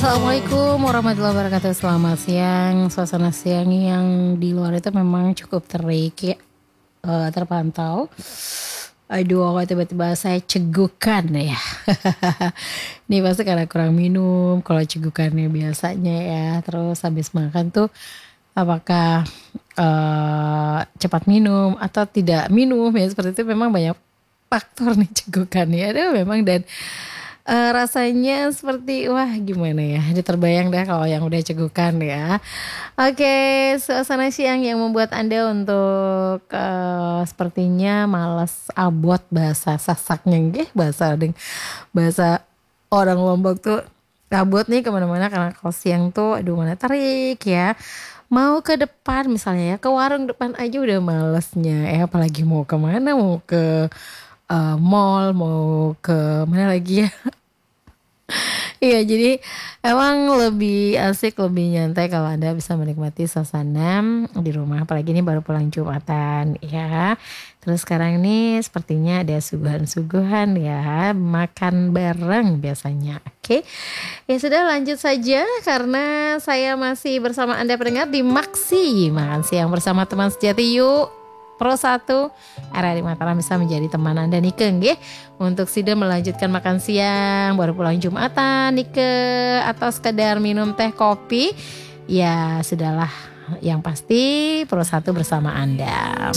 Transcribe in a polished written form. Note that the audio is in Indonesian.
Assalamualaikum warahmatullahi wabarakatuh. Selamat siang. Suasana siang yang di luar itu memang cukup terik ya, terpantau. Aduh, kok tiba-tiba saya cegukan ya. Ini pasti karena kurang minum. Kalau cegukannya biasanya ya, terus habis makan tuh apakah cepat minum atau tidak minum ya, seperti itu memang banyak faktor nih cegukannya. Aduh, memang dan rasanya seperti wah gimana ya, ini terbayang dah kalau yang udah cegukan ya. Oke, suasana siang yang membuat Anda untuk sepertinya malas abot bahasa sasaknya nggih, bahasa orang Lombok tuh abot nih kemana-mana karena kalau siang tuh aduh mana terik ya. Mau ke depan misalnya ya, ke warung depan aja udah malesnya ya, apalagi mau kemana, mau ke mall, mau ke mana lagi ya. Iya, jadi emang lebih asik, lebih nyantai kalau Anda bisa menikmati suasana di rumah. Apalagi ini baru pulang Jumatan ya. Terus sekarang ini sepertinya ada suguhan-suguhan ya, makan bareng biasanya. Oke, ya sudah lanjut saja karena saya masih bersama Anda pendengar di Maksi Makan Siang bersama teman sejati yuk. Pro 1 RRI Mataram bisa menjadi teman Anda Nike nggih untuk sida melanjutkan makan siang baru pulang Jumatan Nike atau sekedar minum teh kopi ya sudahlah, yang pasti Pro 1 bersama Anda.